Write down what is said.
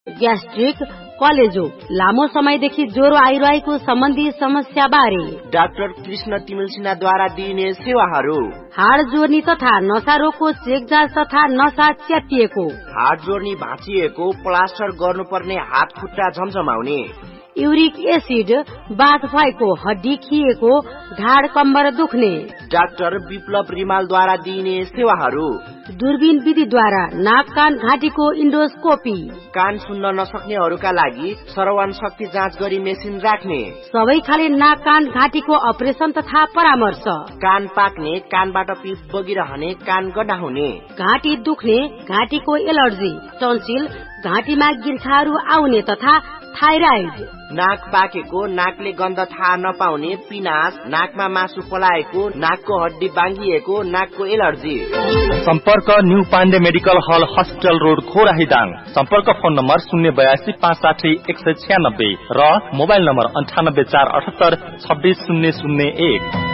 gastric कलेजो लामो समयदेखि ज्वरो आइरहेको सम्बन्धी समस्या बारे डाक्टर कृष्ण तिमिल सिन्हाद्वारा दिइने सेवाहरू हाड जोर्नी तथा नसा रोगको चेक जाँच तथा नसा च्यातिएको हाड जोर्नी भाँचिएको प्लास्टर गर्नुपर्ने हात खुट्टा झमझमाउने युरिक एसिड बाथ भएको हड्डी खिएको ढाड कम्बर दुख्ने डाक्टर विप्लव रिमालद्वारा दिइने सेवाहरू दूरबीन विधिद्वारा नाक कान घाँटीको इन्डोस्कोपी कान सुन्न नसक्नेहरूका लागि श्रवण शक्ति जाँच गरी मेसिन राख्ने सबै खाले नाक कान घाँटीको अपरेसन तथा परामर्श कान पाक्ने कानबाट पिप बगिरहने कान गड्डा हुने घाँटी दुख्ने घाँटीको एलर्जी टन्सिल घाँटीमा गिर्खाहरू आउने तथा थाइराइड नाक पाकेको नाकले गन्ध थाहा नपाउने पिनास नाकमा मासु पलाएको नाकको हड्डी बाङ्गिएको नाकको एलर्जी सम्पर्क न्यू पाण्डे मेडिकल हल हस्पिटल रोड खोराहीदाङ सम्पर्क फोन नम्बर 082 560 196 र मोबाइल नम्बर 98 478 26 001